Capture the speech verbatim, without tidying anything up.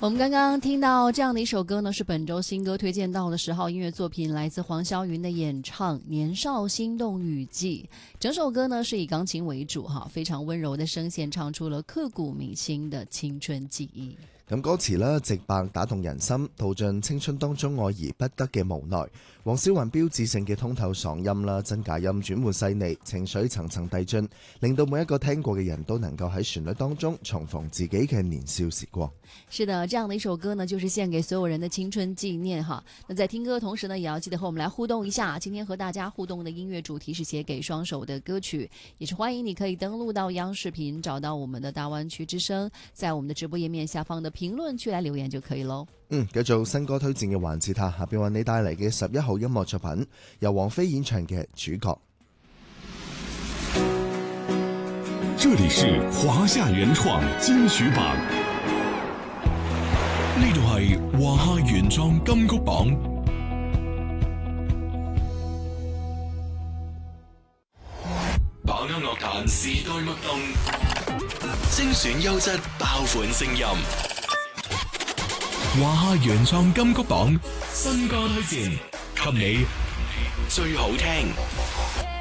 我们刚刚听到这样的一首歌呢，是本周新歌推荐到的十号音乐作品，来自黄霄云的演唱《年少心动雨季》。整首歌呢是以鋼琴為主哈，非常溫柔的聲線唱出了刻骨銘心的青春記憶。 咁歌詞呢，直白打動人心，道盡青春當中愛而不得嘅無奈。黃小雲標誌性嘅通透嗓音啦，真假音轉換細膩，情緒層層遞進，令到每一個聽過嘅人都能夠喺旋律當中重逢自己嘅年少時光。 是的，這樣的一首歌呢，就是獻給所有人的青春紀念哈。那在聽歌的同時呢，也要記得和我們來互動一下。今天和大家互動的音樂主題是寫給雙手的歌曲，也是歡迎你可以登錄到央視頻，找到我們的大灣區之聲，在我們的直播頁面下方的評論區來留言就可以咯。 嗯，繼續新歌推薦嘅環節，下邊為你帶嚟嘅十一號音樂作品，由王菲演唱嘅《主角》。 這裡是華夏原創金曲榜，呢度係華夏原創金曲榜。把握樂壇時代脈動，精選優質爆款聲音。華夏原創金曲榜新歌推薦，給你最好聽。